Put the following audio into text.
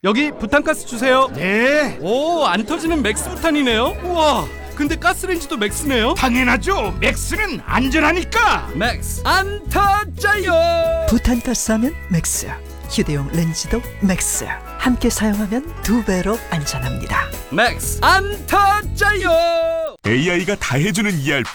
여기 부탄가스 주세요. 네, 오, 안 터지는 맥스 부탄이네요. 우와, 근데 가스레인지도 맥스네요. 당연하죠. 맥스는 안전하니까. 맥스 안 터져요. 부탄가스 하면 맥스, 휴대용 렌즈도 맥스. 함께 사용하면 2배로 안전합니다. 맥스 안 터져요. AI가 다 해주는 ERP